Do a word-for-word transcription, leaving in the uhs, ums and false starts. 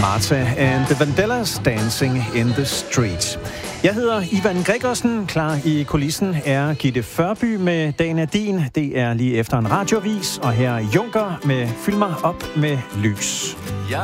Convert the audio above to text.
Martha and the Vandellas, Dancing in the Street. Jeg hedder Ivan Gregersen. Klar i kulissen er Gitte Førby med Dagen er din. Det er lige efter en radiovis, og her er Junker med Fyld mig op med lys.